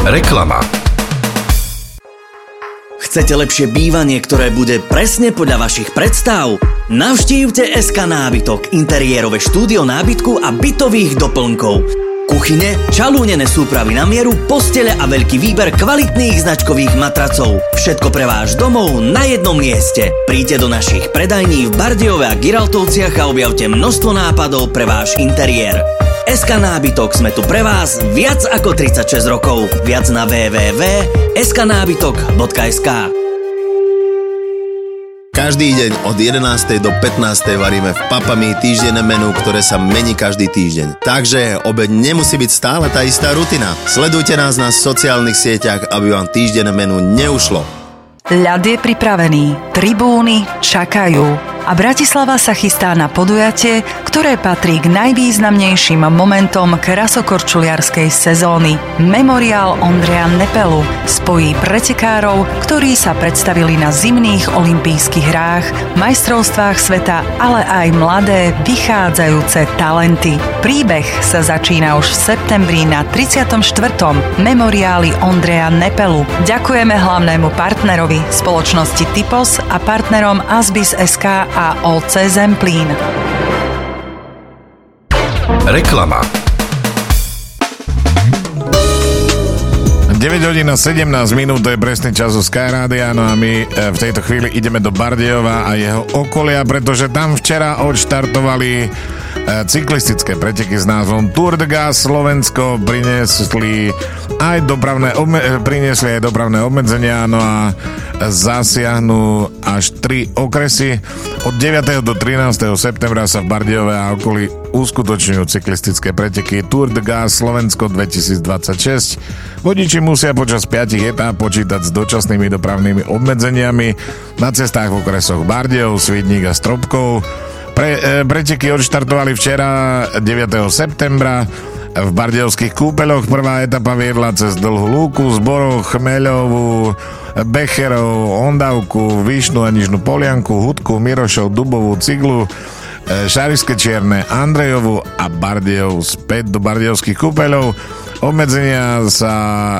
Reklama. Chcete lepšie bývanie, ktoré bude presne podľa vašich predstav? Navštívte SK Nábytok, interiérové štúdio nábytku a bytových doplnkov. Kuchyne, čalúnené súpravy na mieru, postele a veľký výber kvalitných značkových matracov. Všetko pre váš domov na jednom mieste. Príďte do našich predajní v Bardejove a Giraltovciach a objavte množstvo nápadov pre váš interiér. SK Nábytok, sme tu pre vás viac ako 36 rokov. Viac na www.sknábytok.sk. Každý deň od 11. do 15. varíme v Papami týždenné menu, ktoré sa mení každý týždeň. Takže obeď nemusí byť stále tá istá rutina. Sledujte nás na sociálnych sieťach, aby vám týždenné menu neušlo. Ľad je pripravený, tribúny čakajú a Bratislava sa chystá na podujatie, ktoré patrí k najvýznamnejším momentom krasokorčuliarskej sezóny. Memoriál Ondreja Nepelu spojí pretekárov, ktorí sa predstavili na zimných olympijských hrách, majstrovstvách sveta, ale aj mladé, vychádzajúce talenty. Príbeh sa začína už v septembri na 34. Memoriáli Ondreja Nepelu. Ďakujeme hlavnému partnerovi spoločnosti Typos a partnerom Asbis.sk a OC Zemplín. Reklama. 9 hodín a 17 minút, to je presný čas u Sky Rádia, no a my v tejto chvíli ideme do Bardejova a jeho okolia, pretože tam včera odštartovali cyklistické preteky s názvom Tour de Gas Slovensko, priniesli aj dopravné obmedzenia, no a zasiahnu až 3 okresy. Od 9. do 13. septembra sa v Bardejove a okolí uskutočňujú cyklistické preteky Tour de Gas Slovensko 2026. Vodiči musia počas 5 etáp počítať s dočasnými dopravnými obmedzeniami na cestách v okresoch Bardejov, Svidník a Stropkov. Preteky odštartovali včera 9. septembra v Bardejovských kúpeľoch. Prvá etapa viedla cez Dlhú lúku, Zborov, Chmeľovú, Becherov, Ondavku, Výšnu a Nižnú Polianku, Hudku, Mirošov, Dubovú, Ciglu, Šarišské Čierne, Andrejovu a Bardejov späť do Bardejovských kúpeľov. Obmedzenia sa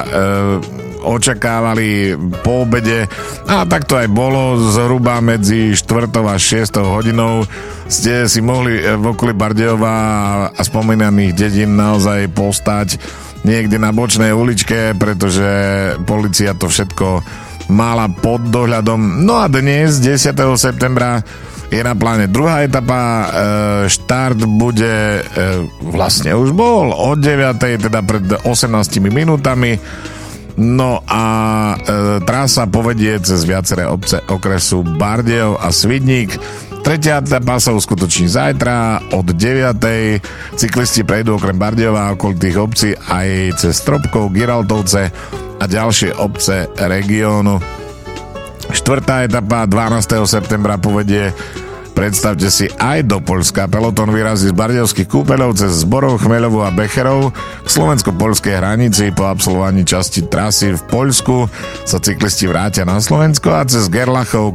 očakávali po obede a tak to aj bolo. Zhruba medzi 4. a 6. hodinou ste si mohli v okolí Bardejova a spomínaných dedín naozaj postať niekde na bočnej uličke, pretože polícia to všetko mala pod dohľadom. No a dnes, 10. septembra, je na pláne druhá etapa. Štart bude, vlastne už bol od 9. teda pred 18 minútami. No a trasa povedie cez viaceré obce okresu Bardejov a Svidník. Tretia etapa sa uskutoční zajtra od 9. Cyklisti prejdú okrem Bardejova a okolitých obcí aj cez Stropkov, Giraltovce a ďalšie obce regiónu. Štvrtá etapa 12. septembra povedie, predstavte si, aj do Poľska. Peloton vyrazí z Bardejovských kúpeľov cez Zborov, Chmeľovu a Becherov k slovensko-poľskej hranici. Po absolvovaní časti trasy v Poľsku sa cyklisti vrátia na Slovensko a cez Gerlachov,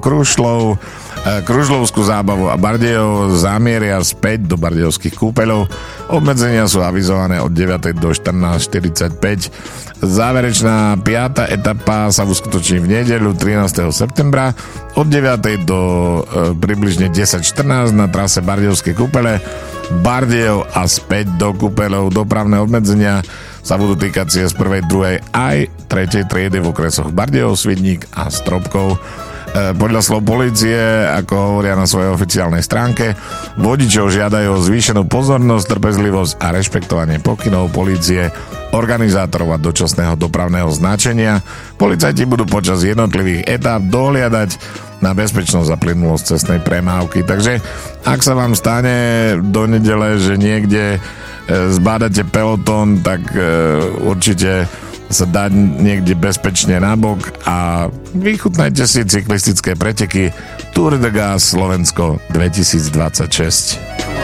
Kružlovskú zábavu a Bardejov zamieria späť do Bardejovských kúpeľov. Obmedzenia sú avizované od 9. do 14.45. Záverečná 5. etapa sa uskutoční v nedeľu 13. septembra od 9. do približne 10.14 na trase Bardejovské kúpele, Bardejov a späť do kúpeľov. Dopravné obmedzenia sa budú týkať ciest 1., 2. aj 3. triedy v okresoch Bardejov, Svidník a Stropkov. Podľa slov polície, ako hovoria na svojej oficiálnej stránke, vodičov žiadajú o zvýšenú pozornosť, trpezlivosť a rešpektovanie pokynov polície, organizátorov a dočasného dopravného značenia. Policajti budú počas jednotlivých etáp dohliadať na bezpečnosť a plynulosť cestnej premávky. Takže ak sa vám stane do nedele, že niekde zbádate pelotón, tak určite sa dať niekde bezpečne nabok a vychutnajte si cyklistické preteky Tour de Gas Slovensko 2026.